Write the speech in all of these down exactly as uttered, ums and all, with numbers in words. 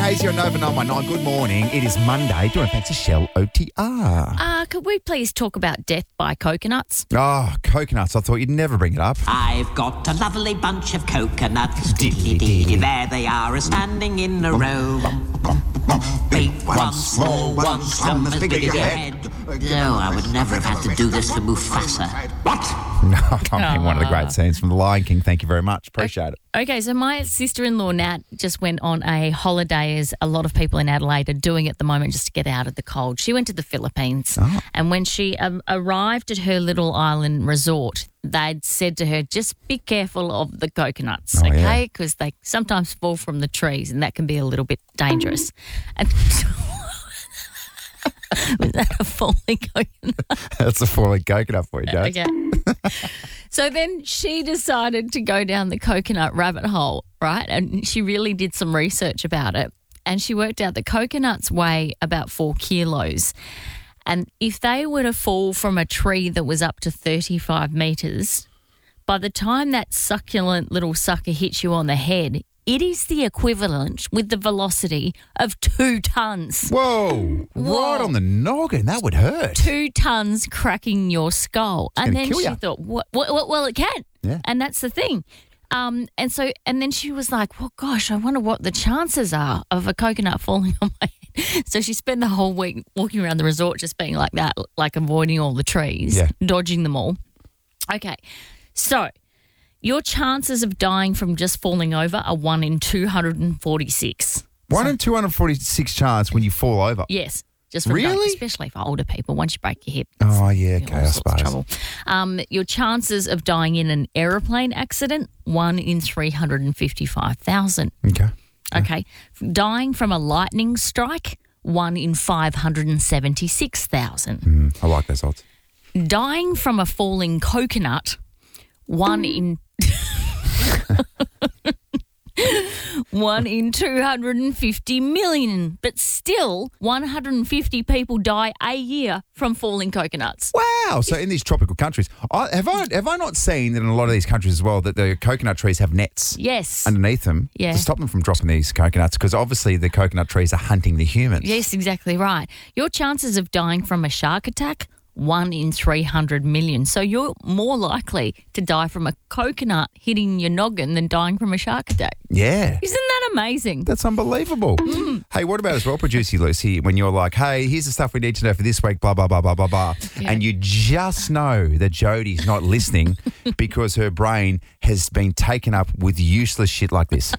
Hazy on Nova nine one nine. Good morning. It is Monday. Doing thanks to Shell O T R. Uh, could we please talk about death by coconuts? Oh, coconuts. I thought you'd never bring it up. I've got a lovely bunch of coconuts. Diddly-dee. There they are, a standing in a row. Big ones, small ones, some as big as your head. No, I would never have had to do this for Mufasa. What? No, I mean, one of the great scenes from The Lion King. Thank you very much. Appreciate it. Okay, so my sister-in-law, Nat, just went on a holiday, as a lot of people in Adelaide are doing at the moment, just to get out of the cold. She went to the Philippines, Oh. and when she um, arrived at her little island resort, they'd said to her, just be careful of the coconuts, Oh, okay? yeah. Because they sometimes fall from the trees, and that can be a little bit dangerous. And was that a falling coconut? That's a falling coconut for you, Joe. Okay. So then she decided to go down the coconut rabbit hole, right? And she really did some research about it. And she worked out that coconuts weigh about four kilos. And if they were to fall from a tree that was up to thirty-five metres, by the time that succulent little sucker hits you on the head, it is the equivalent with the velocity of two tons. Whoa. Whoa. Right on the noggin. That would hurt. Two tons cracking your skull. And gonna then kill she ya. thought, what, what, what, well, it can. Yeah. And that's the thing. Um, and so, and then she was like, well, gosh, I wonder what the chances are of a coconut falling on my head. So she spent the whole week walking around the resort just being like that, like avoiding all the trees, Yeah. dodging them all. Okay. So your chances of dying from just falling over are one in two hundred forty-six. One in two hundred forty-six chance when you fall over. Yes. Just from Really? going, especially for older people, once you break your hip. Oh, yeah, all okay, I sorts of suppose. trouble. Um, your chances of dying in an aeroplane accident, one in three hundred fifty-five thousand. Okay. Okay. Dying from a lightning strike, one in five hundred seventy-six thousand. Mm, I like those odds. Dying from a falling coconut, one in... One in two hundred fifty million, but still one hundred fifty people die a year from falling coconuts. Wow. So in these tropical countries, I, have I have I not seen that in a lot of these countries as well that the coconut trees have nets Yes. underneath them Yeah. to stop them from dropping these coconuts? Because obviously the coconut trees are hunting the humans. Yes, exactly right. Your chances of dying from a shark attack, one in three hundred million. So you're more likely to die from a coconut hitting your noggin than dying from a shark attack. Yeah. Isn't that amazing? That's unbelievable. Mm. Hey, what about as well, producer Lucy, when you're like, hey, here's the stuff we need to know for this week, blah, blah, blah, blah, blah, blah. Yeah. And you just know that Jodie's not listening because her brain has been taken up with useless shit like this.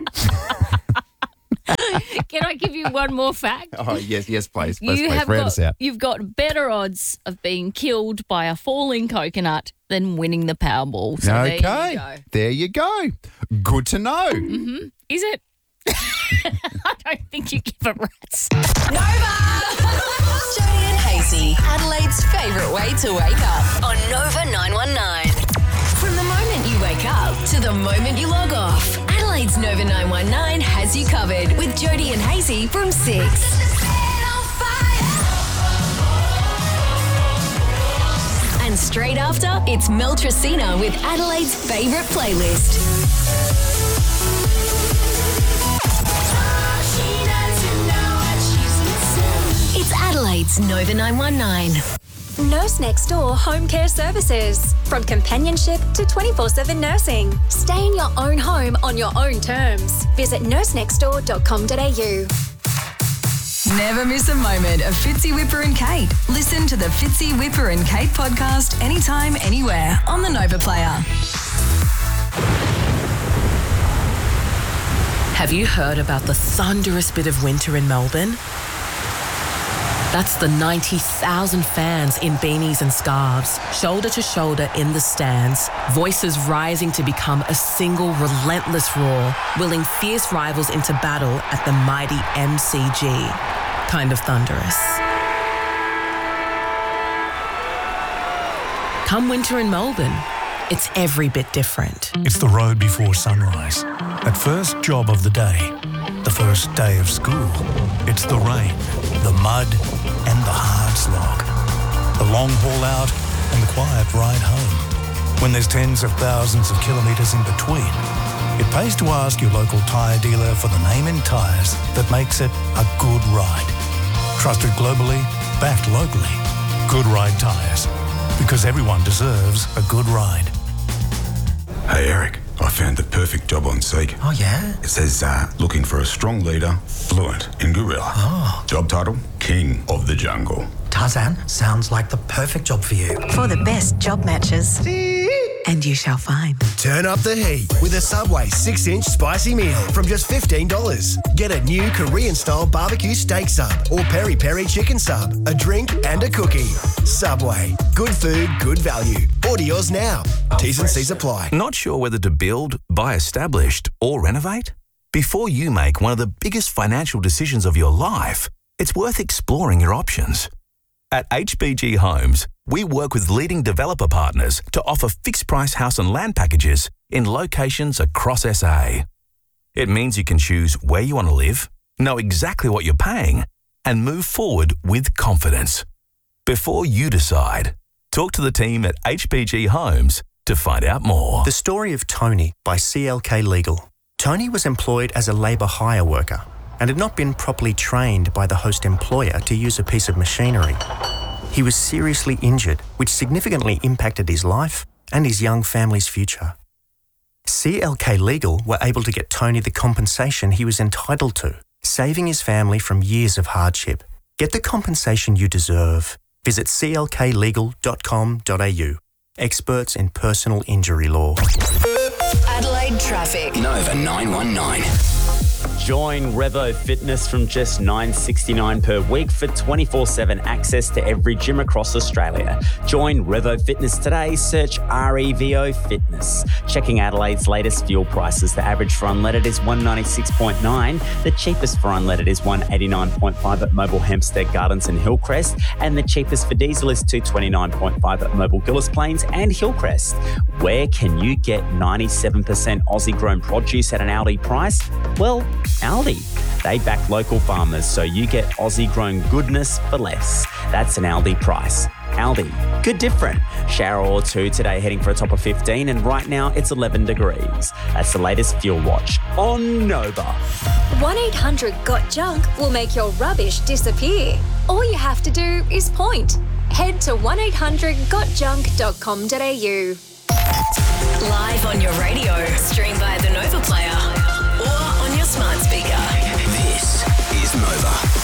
Can I give you one more fact? Oh, yes, yes, please. Please, You please, have round got, us out. You've got better odds of being killed by a falling coconut than winning the Powerball. So there Okay. you go. There you go. Good to know. Is it? I don't think you give a rat's. Nova! Jodie and Hazy, Adelaide's favourite way to wake up on Nova nine one nine. From the moment you wake up to the moment you log off, Adelaide's Nova nine one nine has you covered with Jodie and Hazy from six. And straight after, it's Mel Tracina with Adelaide's favourite playlist. It's Adelaide's Nova nine one nine. Nurse Next Door Home Care Services. From companionship to twenty-four seven nursing. Stay in your own home on your own terms. Visit nurse next door dot com dot a u. Never miss a moment of Fitzy, Whipper and Kate. Listen to the Fitzy, Whipper and Kate podcast anytime, anywhere on the Nova Player. Have you heard about the thunderous bit of winter in Melbourne? That's the ninety thousand fans in beanies and scarves, shoulder to shoulder in the stands, voices rising to become a single relentless roar, willing fierce rivals into battle at the mighty M C G. Kind of thunderous. Come winter in Melbourne, it's every bit different. It's the road before sunrise. That first job of the day. The first day of school. It's the rain, the mud, and the hard slog. The long haul out and the quiet ride home. When there's tens of thousands of kilometres in between. It pays to ask your local tyre dealer for the name in tyres that makes it a good ride. Trusted globally, backed locally. Good Ride Tyres. Because everyone deserves a good ride. Hey Eric, I found the perfect job on Seek. Oh yeah? It says uh, looking for a strong leader, fluent in gorilla. Oh. Job title, King of the Jungle. Tarzan, sounds like the perfect job for you. For the best job matches. And you shall find. Turn up the heat with a Subway six inch spicy meal from just fifteen dollars. Get a new Korean-style barbecue steak sub or peri-peri chicken sub, a drink and a cookie. Subway. Good food, good value. Order yours now. T's and C's apply. Not sure whether to build, buy established or renovate? Before you make one of the biggest financial decisions of your life, it's worth exploring your options. At H B G Homes, we work with leading developer partners to offer fixed-price house and land packages in locations across S A. It means you can choose where you want to live, know exactly what you're paying, and move forward with confidence. Before you decide, talk to the team at H B G Homes to find out more. The Story of Tony by C L K Legal. Tony was employed as a labour hire worker and had not been properly trained by the host employer to use a piece of machinery. He was seriously injured, which significantly impacted his life and his young family's future. C L K Legal were able to get Tony the compensation he was entitled to, saving his family from years of hardship. Get the compensation you deserve. Visit c l k legal dot com dot a u. Experts in personal injury law. Adelaide traffic. Nova nine one nine. Join Revo Fitness from just nine dollars sixty-nine per week for twenty-four seven access to every gym across Australia. Join Revo Fitness today. Search R E V O Fitness. Checking Adelaide's latest fuel prices. The average for unleaded is one ninety-six point nine. The cheapest for unleaded is one eighty-nine point five at Mobile Hempstead Gardens and Hillcrest. And the cheapest for diesel is two twenty-nine point five at Mobile Gillis Plains and Hillcrest. Where can you get ninety-seven percent Aussie-grown produce at an Aldi price? Well, Aldi. They back local farmers, so you get Aussie-grown goodness for less. That's an Aldi price. Aldi. Good different. Shower or two today, heading for a top of fifteen, and right now it's eleven degrees. That's the latest fuel watch on Nova. one eight hundred got junk will make your rubbish disappear. All you have to do is point. Head to one eight hundred got junk dot com dot a u. Live on your radio, stream via the Nova Player, or on your smart speaker. This is Nova.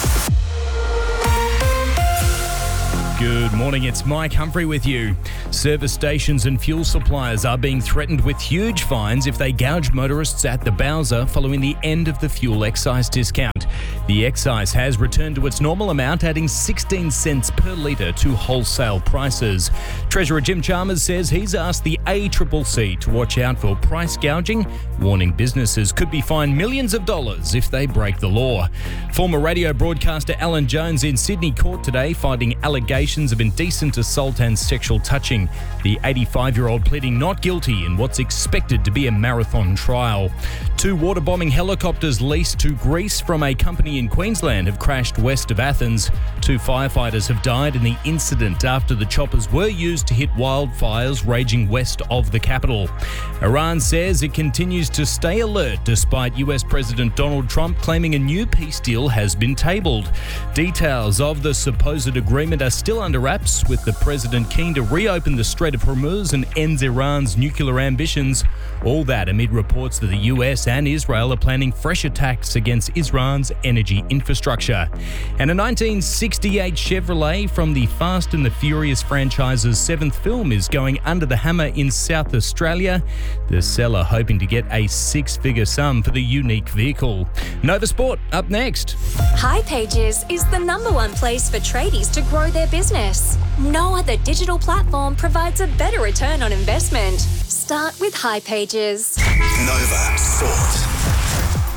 Good morning, it's Mike Humphrey with you. Service stations and fuel suppliers are being threatened with huge fines if they gouge motorists at the Bowser following the end of the fuel excise discount. The excise has returned to its normal amount, adding sixteen cents per litre to wholesale prices. Treasurer Jim Chalmers says he's asked the A C C C to watch out for price gouging, warning businesses could be fined millions of dollars if they break the law. Former radio broadcaster Alan Jones in Sydney court today fighting allegations of indecent assault and sexual touching. The eighty-five-year-old pleading not guilty in what's expected to be a marathon trial. Two waterbombing helicopters leased to Greece from a company in Queensland have crashed west of Athens. Two firefighters have died in the incident after the choppers were used to hit wildfires raging west of the capital. Iran says it continues to stay alert despite U S President Donald Trump claiming a new peace deal has been tabled. Details of the supposed agreement are still under wraps, with the president keen to reopen the Strait of Hormuz and ends Iran's nuclear ambitions. All that amid reports that the U S and Israel are planning fresh attacks against Iran's energy infrastructure. And a nineteen sixty-eight Chevrolet from the Fast and the Furious franchise's seventh film is going under the hammer in South Australia. The seller hoping to get a six-figure sum for the unique vehicle. Nova Sport up next. hipages is the number one place for tradies to grow their business. No other digital platform provides a better return on investment. Start with hipages. Nova Sport.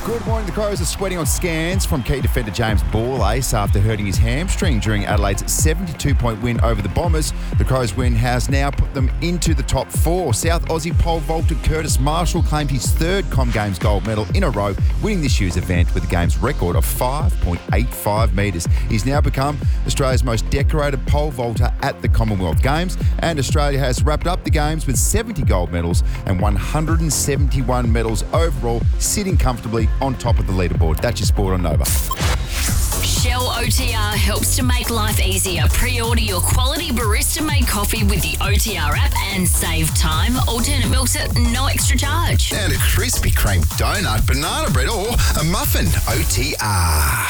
Good morning. The Crows are sweating on scans from key defender James Borlace after hurting his hamstring during Adelaide's seventy-two point win over the Bombers. The Crows' win has now put them into the top four. South Aussie pole vaulter Curtis Marshall claimed his third Com Games gold medal in a row, winning this year's event with the game's record of five point eight five metres. He's now become Australia's most decorated pole vaulter at the Commonwealth Games, and Australia has wrapped up the Games with seventy gold medals and one hundred seventy-one medals overall, sitting comfortably on top of the leaderboard. That's your sport on Nova. Shell O T R helps to make life easier. Pre-order your quality barista-made coffee with the O T R app and save time. Alternate milks at no extra charge. And a Krispy Kreme donut, banana bread or a muffin. O T R.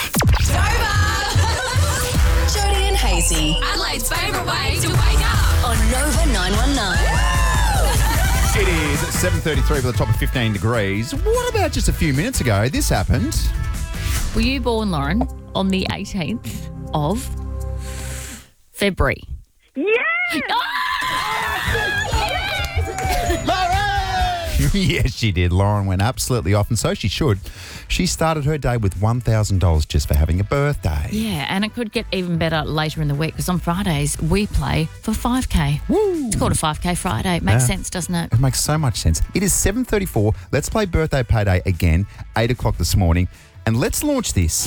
Jody and Hazy. Adelaide's favourite way to wake up. On Nova nine one nine. It is at seven thirty-three with a top of fifteen degrees. What about just a few minutes ago? This happened. Were you born, Lauren, on the eighteenth of February? Yes! Yes, she did. Lauren went absolutely off, and so she should. She started her day with one thousand dollars just for having a birthday. Yeah, and it could get even better later in the week because on Fridays we play for five K. Woo! It's called a five K Friday. It makes Yeah. sense, doesn't it? It makes so much sense. It is seven thirty-four. Let's play Birthday Payday again, eight o'clock this morning, and let's launch this.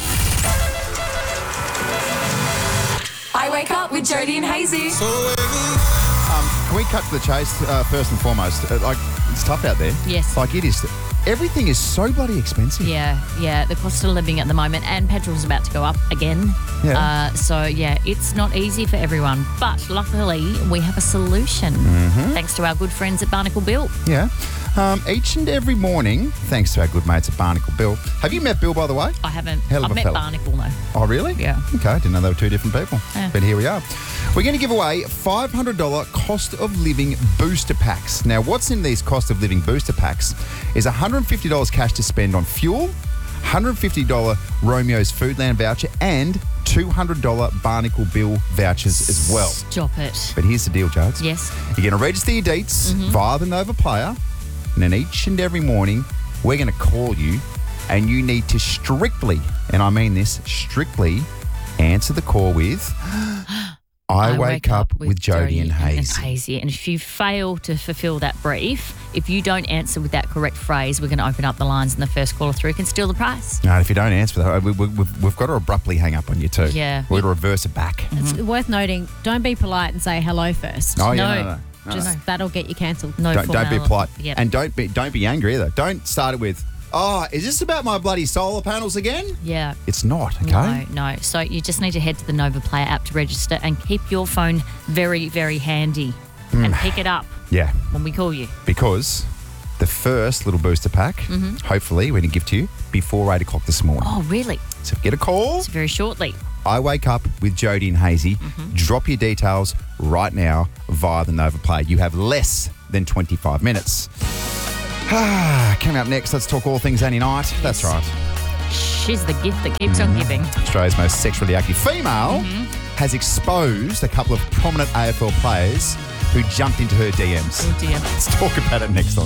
I wake up with Jody and Hazy. Um, can we cut to the chase uh, first and foremost? Uh, like, it's tough out there. Yes. Like, it is. Everything is so bloody expensive. Yeah, yeah. The cost of living at the moment, and petrol's about to go up again. Yeah. Uh, so, yeah, it's not easy for everyone. But luckily, we have a solution. Mhm. Thanks to our good friends at Barnacle Bill. Yeah. Um, each and every morning, thanks to our good mates at Barnacle Bill. Have you met Bill, by the way? I haven't. Hell of I've a met fella. Barnacle, though. Oh, really? Yeah. Okay, I didn't know they were two different people. Yeah. But here we are. We're going to give away five hundred dollars cost of living booster packs. Now, what's in these cost of living booster packs is one hundred fifty dollars cash to spend on fuel, one hundred fifty dollars Romeo's Foodland voucher, and two hundred dollars Barnacle Bill vouchers as well. Stop it. But here's the deal, Jodes. Yes. You're going to register your deets Mhm. via the Nova Player, and then each and every morning, we're going to call you, and you need to strictly, and I mean this, strictly answer the call with, I, wake, up, with Jody and Hazy. Hazy. And if you fail to fulfil that brief, if you don't answer with that correct phrase, we're going to open up the lines and the first caller through can steal the prize. No, if you don't answer that, we, we, we've, we've got to abruptly hang up on you too. Yeah. We're going to reverse it back. It's worth noting, don't be polite and say hello first. Oh, yeah, no, no, no. Just No. that'll get you cancelled. No don't, don't be polite. Yep. And don't be don't be angry either. Don't start it with, oh, is this about my bloody solar panels again? Yeah. It's not, okay? No, no. So you just need to head to the Nova Player app to register and keep your phone very, very handy and Mm. pick it up Yeah, when we call you. because the first little booster pack, Mhm. hopefully, we're going to give to you before eight o'clock this morning. Oh, really? So get a call. It's very shortly. I wake up with Jody and Hazy. Mm-hmm. Drop your details right now via the Nova Player. You have less than twenty-five minutes. Ah, coming up next, let's talk all things Annie Knight. That's right. She's the gift that keeps on giving. Australia's most sexually active female Mm-hmm. has exposed a couple of prominent A F L players who jumped into her D Ms. Oh, dear. Let's talk about it next on